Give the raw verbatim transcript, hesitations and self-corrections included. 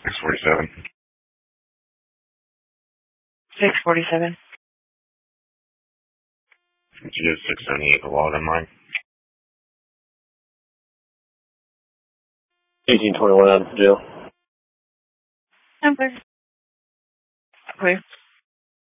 six forty-seven. six forty-seven. Did you get six seventy-eight the log on mine? eighteen twenty-one out of jail. I'm clear. Clear.